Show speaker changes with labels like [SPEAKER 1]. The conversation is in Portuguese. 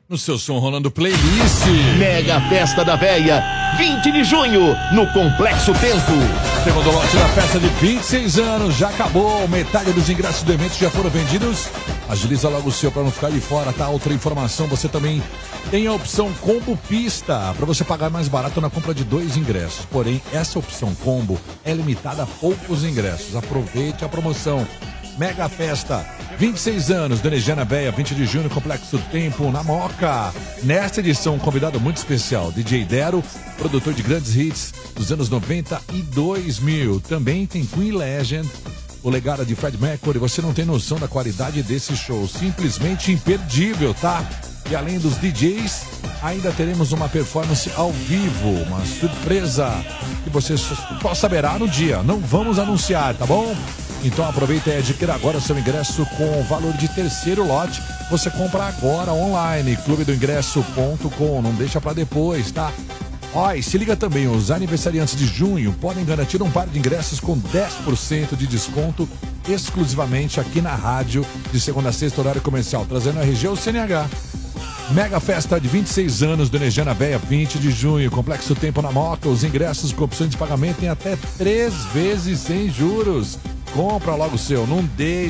[SPEAKER 1] No seu som rolando playlist.
[SPEAKER 2] Mega Festa da Véia, 20 de junho, no Complexo Tempo.
[SPEAKER 1] Segundo lote da festa de 26 anos, já acabou. Metade dos ingressos do evento já foram vendidos. Agiliza logo o seu para não ficar de fora, tá? Outra informação, você também tem a opção Combo Pista, para você pagar mais barato na compra de 2 ingressos. Porém, essa opção Combo é limitada a poucos ingressos. Aproveite a promoção. Mega Festa, 26 anos, Denejana Véia, 20 de junho, Complexo Tempo, na Moca. Nesta edição, um convidado muito especial, DJ Dero, produtor de grandes hits dos anos 90 e 2000. Também tem Queen Legend, o legado de Fred Mercury. Você não tem noção da qualidade desse show, simplesmente imperdível, tá? E além dos DJs, ainda teremos uma performance ao vivo, uma surpresa que você só saberá no dia. Não vamos anunciar, tá bom? Então aproveita e adquira agora seu ingresso com o valor de terceiro lote. Você compra agora online, clubedoingresso.com. Não deixa pra depois, tá? Ó, e se liga também, os aniversariantes de junho podem garantir um par de ingressos com 10% de desconto exclusivamente aqui na rádio, de segunda a sexta, horário comercial, trazendo a RG ou CNH. Mega Festa de 26 anos do Denejana Véia, 20 de junho, Complexo Tempo na Moca. Os ingressos com opções de pagamento em até 3 vezes sem juros. Compra logo o seu, não deixe